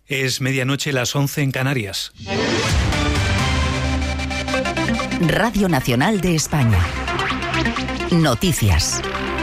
Es medianoche, las 11 en Canarias. Radio Nacional de España. Noticias.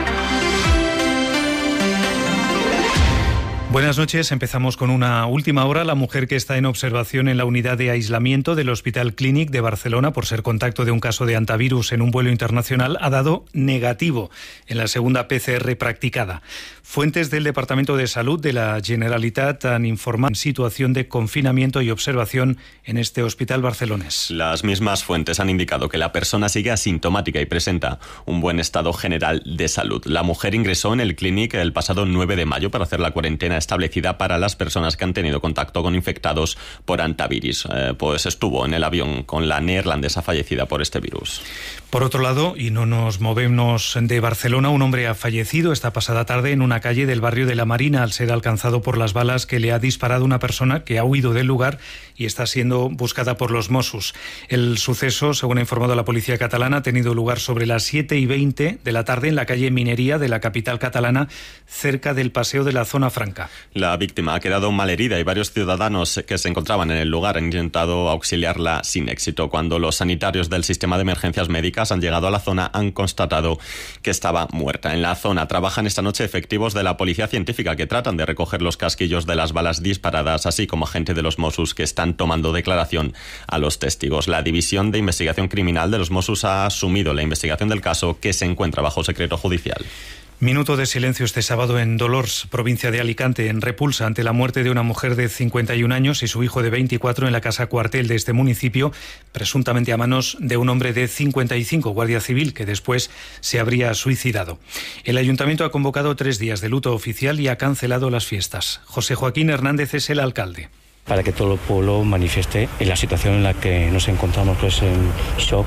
Buenas noches, empezamos con una última hora. La mujer que está en observación en la unidad de aislamiento del Hospital Clínic de Barcelona por ser contacto de un caso de hantavirus en un vuelo internacional ha dado negativo en la segunda PCR practicada. Fuentes del Departamento de Salud de la Generalitat han informado en situación de confinamiento y observación en este hospital barcelonés. Las mismas fuentes han indicado que la persona sigue asintomática y presenta un buen estado general de salud. La mujer ingresó en el Clínic el pasado 9 de mayo para hacer la cuarentena establecida para las personas que han tenido contacto con infectados por hantavirus. Pues estuvo en el avión con la neerlandesa fallecida por este virus. Por otro lado, y no nos movemos de Barcelona, un hombre ha fallecido esta pasada tarde en una calle del barrio de la Marina al ser alcanzado por las balas que le ha disparado una persona que ha huido del lugar y está siendo buscada por los Mossos. El suceso, según ha informado la policía catalana, ha tenido lugar sobre las 7:20 de la tarde en la calle Minería de la capital catalana, cerca del Paseo de la Zona Franca. La víctima ha quedado malherida y varios ciudadanos que se encontraban en el lugar han intentado auxiliarla sin éxito. Cuando los sanitarios del sistema de emergencias médicas han llegado a la zona, han constatado que estaba muerta. En la zona trabajan esta noche efectivos de la policía científica que tratan de recoger los casquillos de las balas disparadas, así como agentes de los Mossos que están tomando declaración a los testigos. La División de Investigación Criminal de los Mossos ha asumido la investigación del caso, que se encuentra bajo secreto judicial. Minuto de silencio este sábado en Dolors, provincia de Alicante, en repulsa ante la muerte de una mujer de 51 años y su hijo de 24 en la casa cuartel de este municipio, presuntamente a manos de un hombre de 55, guardia civil, que después se habría suicidado. El ayuntamiento ha convocado 3 días de luto oficial y ha cancelado las fiestas. José Joaquín Hernández es el alcalde. Para que todo el pueblo manifieste en la situación en la que nos encontramos, pues en shock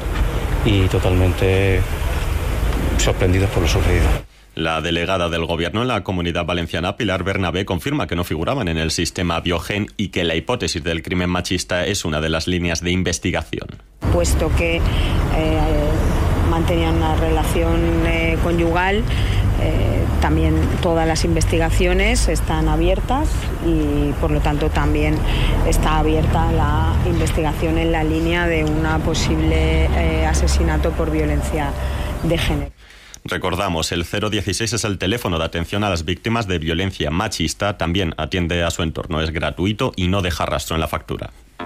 y totalmente sorprendidos por lo sucedido. La delegada del Gobierno en la Comunidad Valenciana, Pilar Bernabé, confirma que no figuraban en el sistema Biogen y que la hipótesis del crimen machista es una de las líneas de investigación. Puesto que mantenían una relación conyugal, también todas las investigaciones están abiertas y por lo tanto también está abierta la investigación en la línea de una posible asesinato por violencia de género. Recordamos, el 016 es el teléfono de atención a las víctimas de violencia machista. También atiende a su entorno, es gratuito y no deja rastro en la factura.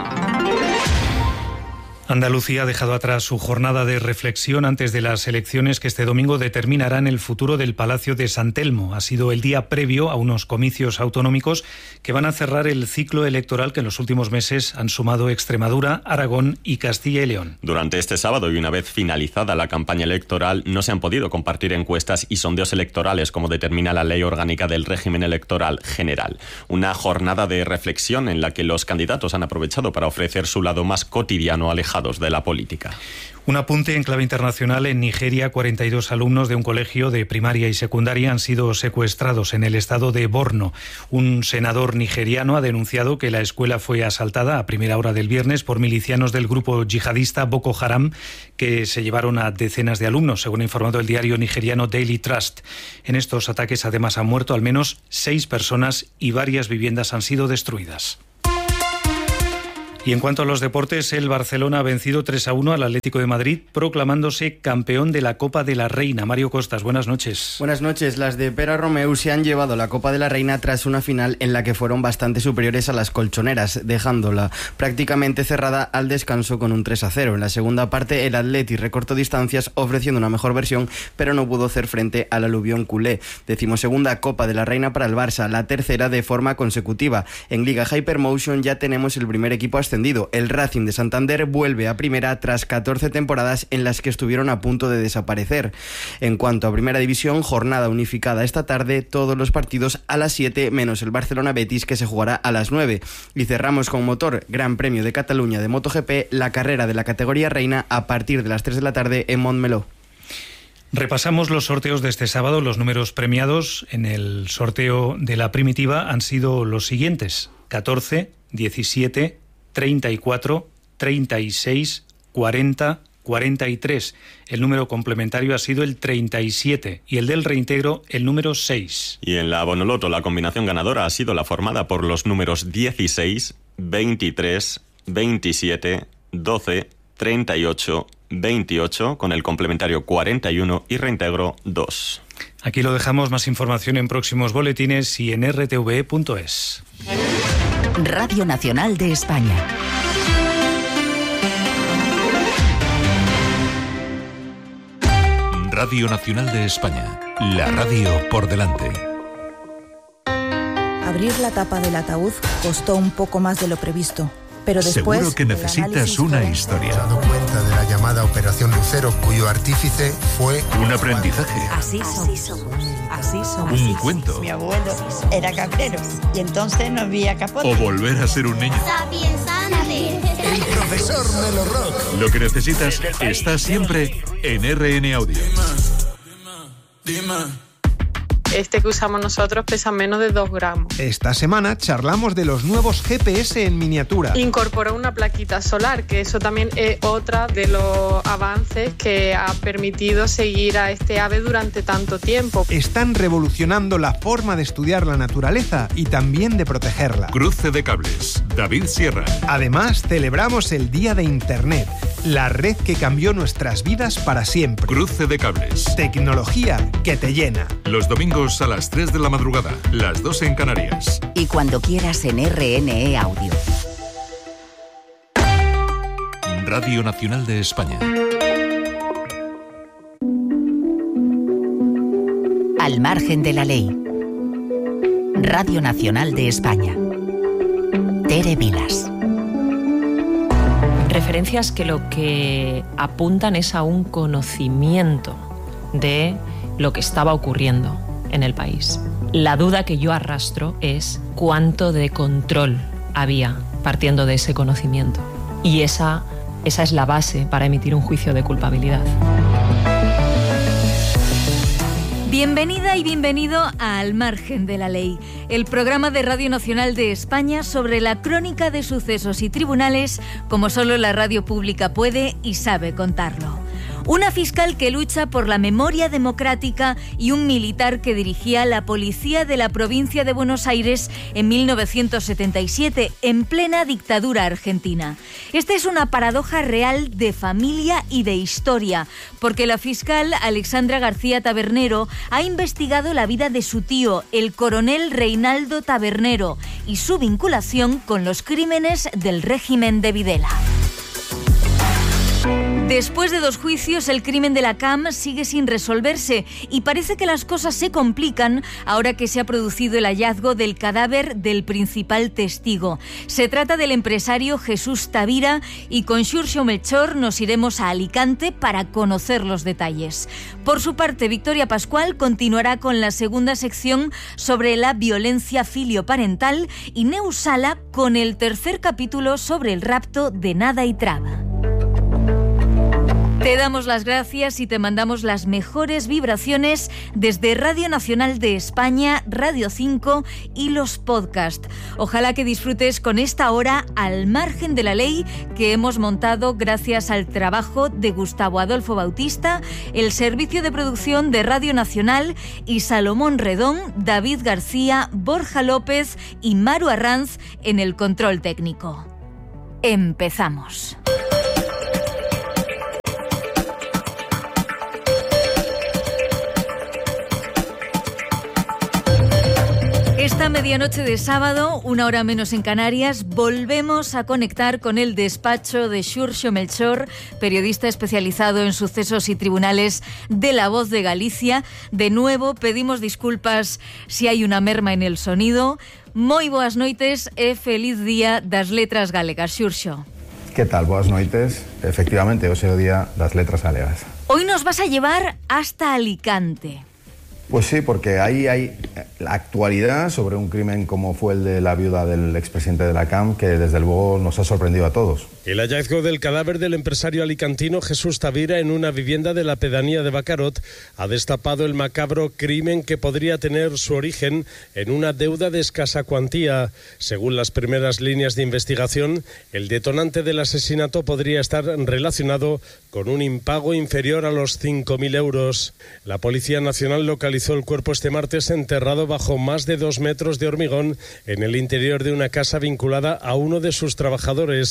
Andalucía ha dejado atrás su jornada de reflexión antes de las elecciones que este domingo determinarán el futuro del Palacio de San Telmo. Ha sido el día previo a unos comicios autonómicos que van a cerrar el ciclo electoral que en los últimos meses han sumado Extremadura, Aragón y Castilla y León. Durante este sábado y una vez finalizada la campaña electoral, no se han podido compartir encuestas y sondeos electorales como determina la Ley Orgánica del Régimen Electoral General. Una jornada de reflexión en la que los candidatos han aprovechado para ofrecer su lado más cotidiano, alejado de la política. Un apunte en clave internacional. En Nigeria, 42 alumnos de un colegio de primaria y secundaria han sido secuestrados en el estado de Borno. Un senador nigeriano ha denunciado que la escuela fue asaltada a primera hora del viernes por milicianos del grupo yihadista Boko Haram, que se llevaron a decenas de alumnos, según ha informado el diario nigeriano Daily Trust. En estos ataques además han muerto al menos 6 personas y varias viviendas han sido destruidas. Y en cuanto a los deportes, el Barcelona ha vencido 3-1 al Atlético de Madrid, proclamándose campeón de la Copa de la Reina. Mario Costas, buenas noches. Buenas noches. Las de Pere Romeu se han llevado la Copa de la Reina tras una final en la que fueron bastante superiores a las colchoneras, dejándola prácticamente cerrada al descanso con un 3-0. En la segunda parte, el Atleti recortó distancias ofreciendo una mejor versión, pero no pudo hacer frente al aluvión culé. 12ª Copa de la Reina para el Barça, la tercera de forma consecutiva. En Liga Hypermotion ya tenemos el primer equipo ascendido. El Racing de Santander vuelve a primera tras 14 temporadas en las que estuvieron a punto de desaparecer. En cuanto a Primera División, jornada unificada esta tarde, todos los partidos a las 7 menos el Barcelona-Betis, que se jugará a las 9. Y cerramos con motor Gran Premio de Cataluña de MotoGP, la carrera de la categoría reina a partir de las 3 de la tarde en Montmeló. Repasamos los sorteos de este sábado. Los números premiados en el sorteo de la primitiva han sido los siguientes: 14, 17, 34, 36, 40, 43. El número complementario ha sido el 37 y el del reintegro el número 6. Y en la Bonoloto la combinación ganadora ha sido la formada por los números 16, 23, 27, 12, 38, 28 con el complementario 41 y reintegro 2. Aquí lo dejamos. Más información en próximos boletines y en rtve.es. Radio Nacional de España. Radio Nacional de España. La radio por delante. Abrir la tapa del ataúd costó un poco más de lo previsto. Pero después, seguro que necesitas una historia. Me he dado cuenta de la llamada Operación Lucero, cuyo artífice fue un aprendizaje. Así somos. Un cuento. Mi abuelo era cabrero y entonces no había capote. O volver a ser un niño. el profesor Melo Rock. Lo que necesitas está siempre en RN Audio. Dime. Este que usamos nosotros pesa menos de 2 gramos. Esta semana charlamos de los nuevos GPS en miniatura. Incorporó una plaquita solar, que eso también es otra de los avances que ha permitido seguir a este ave durante tanto tiempo. Están revolucionando la forma de estudiar la naturaleza y también de protegerla. Cruce de cables. David Sierra. Además, celebramos el Día de Internet, la red que cambió nuestras vidas para siempre. Cruce de cables. Tecnología que te llena. Los domingos a las 3 de la madrugada, las 2 en Canarias. Y cuando quieras en RNE Audio. Radio Nacional de España. Al margen de la ley. Radio Nacional de España. Tere Vilas. Referencias que lo que apuntan es a un conocimiento de lo que estaba ocurriendo en el país. La duda que yo arrastro es cuánto de control había partiendo de ese conocimiento. Y esa es la base para emitir un juicio de culpabilidad. Bienvenida y bienvenido a Al margen de la ley, el programa de Radio Nacional de España sobre la crónica de sucesos y tribunales como solo la radio pública puede y sabe contarlo. Una fiscal que lucha por la memoria democrática y un militar que dirigía la policía de la provincia de Buenos Aires en 1977, en plena dictadura argentina. Esta es una paradoja real de familia y de historia, porque la fiscal Alexandra García Tabernero ha investigado la vida de su tío, el coronel Reinaldo Tabernero, y su vinculación con los crímenes del régimen de Videla. Después de 2 juicios, el crimen de la CAM sigue sin resolverse y parece que las cosas se complican ahora que se ha producido el hallazgo del cadáver del principal testigo. Se trata del empresario Jesús Tavira y con Xurxo Melchor nos iremos a Alicante para conocer los detalles. Por su parte, Victoria Pascual continuará con la segunda sección sobre la violencia filioparental y Neus Sala con el 3er capítulo sobre el rapto de Nada y Traba. Te damos las gracias y te mandamos las mejores vibraciones desde Radio Nacional de España, Radio 5 y los podcasts. Ojalá que disfrutes con esta hora Al margen de la ley que hemos montado gracias al trabajo de Gustavo Adolfo Bautista, el servicio de producción de Radio Nacional y Salomón Redón, David García, Borja López y Maru Arranz en el control técnico. Empezamos. Esta medianoche de sábado, 1 hora menos en Canarias, volvemos a conectar con el despacho de Xurxo Melchor, periodista especializado en sucesos y tribunales de La Voz de Galicia. De nuevo, pedimos disculpas si hay una merma en el sonido. Moi boas noites e feliz día das letras galegas, Xurxo. ¿Qué tal? Boas noites. Efectivamente, hoxe é o día das letras galegas. Hoy nos vas a llevar hasta Alicante. Pues sí, porque ahí hay la actualidad sobre un crimen como fue el de la viuda del expresidente de la CAM, que desde luego nos ha sorprendido a todos. El hallazgo del cadáver del empresario alicantino Jesús Tavira en una vivienda de la pedanía de Bacarot ha destapado el macabro crimen que podría tener su origen en una deuda de escasa cuantía. Según las primeras líneas de investigación, el detonante del asesinato podría estar relacionado con un impago inferior a los 5.000 euros. La Policía Nacional localizó el cuerpo este martes enterrado bajo más de 2 metros de hormigón en el interior de una casa vinculada a uno de sus trabajadores.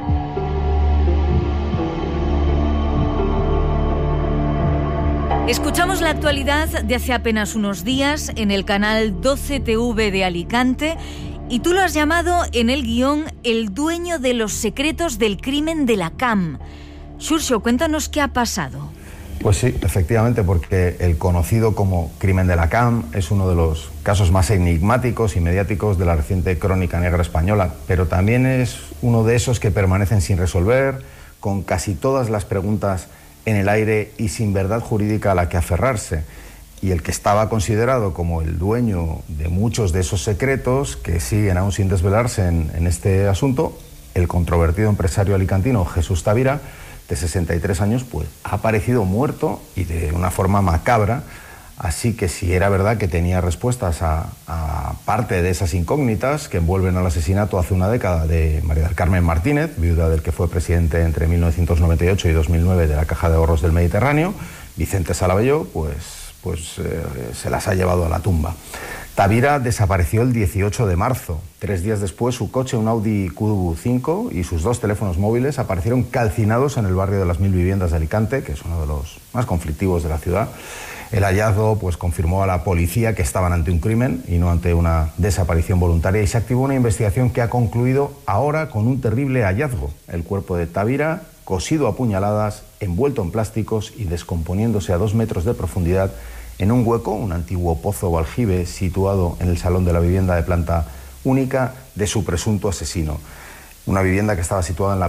Escuchamos la actualidad de hace apenas unos días en el canal 12 TV de Alicante y tú lo has llamado en el guión el dueño de los secretos del crimen de la CAM. Xurxo, cuéntanos qué ha pasado. Pues sí, efectivamente, porque el conocido como crimen de la CAM es uno de los casos más enigmáticos y mediáticos de la reciente crónica negra española, pero también es uno de esos que permanecen sin resolver, con casi todas las preguntas en el aire y sin verdad jurídica a la que aferrarse. Y el que estaba considerado como el dueño de muchos de esos secretos que siguen aún sin desvelarse en este asunto, el controvertido empresario alicantino Jesús Tavira, de 63 años, pues ha aparecido muerto y de una forma macabra. Así que si era verdad que tenía respuestas a parte de esas incógnitas que envuelven al asesinato hace una década de María del Carmen Martínez, viuda del que fue presidente entre 1998 y 2009 de la Caja de Ahorros del Mediterráneo, Vicente Salabello, pues se las ha llevado a la tumba. Tavira desapareció el 18 de marzo. 3 días después, su coche, un Audi Q5, y sus 2 teléfonos móviles aparecieron calcinados en el barrio de las 1000 Viviendas de Alicante, que es uno de los más conflictivos de la ciudad. El hallazgo pues confirmó a la policía que estaban ante un crimen y no ante una desaparición voluntaria, y se activó una investigación que ha concluido ahora con un terrible hallazgo: el cuerpo de Tavira, cosido a puñaladas, envuelto en plásticos y descomponiéndose a 2 metros de profundidad en un hueco, un antiguo pozo o aljibe situado en el salón de la vivienda de planta única de su presunto asesino. Una vivienda que está situada en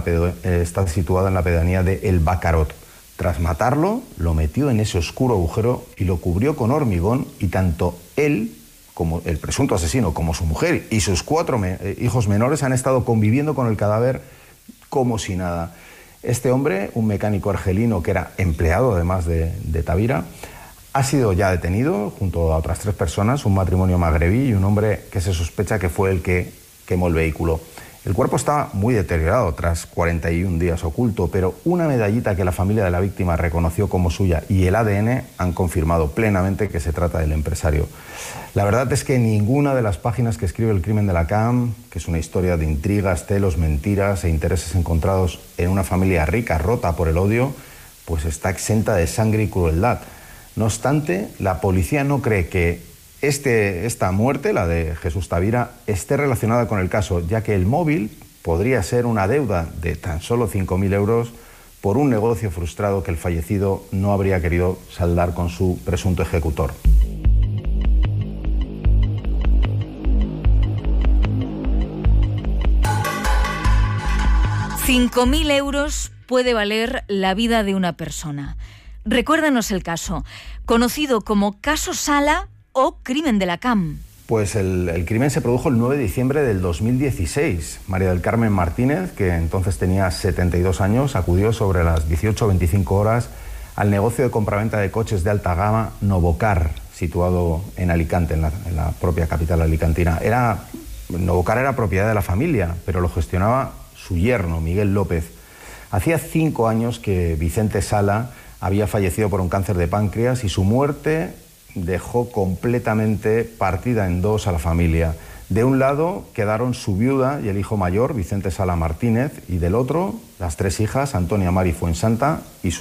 la pedanía de El Bacarot. Tras matarlo, lo metió en ese oscuro agujero y lo cubrió con hormigón, y tanto él, como el presunto asesino, como su mujer y sus 4 hijos menores han estado conviviendo con el cadáver como si nada. Este hombre, un mecánico argelino que era empleado además de Tavira, ha sido ya detenido junto a otras 3 personas, un matrimonio magrebí y un hombre que se sospecha que fue el que quemó el vehículo. El cuerpo está muy deteriorado tras 41 días oculto, pero una medallita que la familia de la víctima reconoció como suya y el ADN han confirmado plenamente que se trata del empresario. La verdad es que ninguna de las páginas que escribe el crimen de la CAM, que es una historia de intrigas, celos, mentiras e intereses encontrados en una familia rica rota por el odio, pues está exenta de sangre y crueldad. No obstante, la policía no cree que esta muerte, la de Jesús Tavira, esté relacionada con el caso, ya que el móvil podría ser una deuda de tan solo 5.000 euros por un negocio frustrado que el fallecido no habría querido saldar con su presunto ejecutor. $5.000 euros puede valer la vida de una persona. Recuérdanos el caso, conocido como Caso Sala o Crimen de la CAM. Pues el crimen se produjo el 9 de diciembre del 2016. María del Carmen Martínez, que entonces tenía 72 años, acudió sobre las 18:25 horas al negocio de compraventa de coches de alta gama Novocar, situado en Alicante, en la propia capital alicantina. Novocar era propiedad de la familia, pero lo gestionaba su yerno, Miguel López. Hacía 5 años que Vicente Sala había fallecido por un cáncer de páncreas y su muerte dejó completamente partida en 2 a la familia. De un lado quedaron su viuda y el hijo mayor, Vicente Sala Martínez, y del otro las 3 hijas, Antonia Mari Fuensanta y su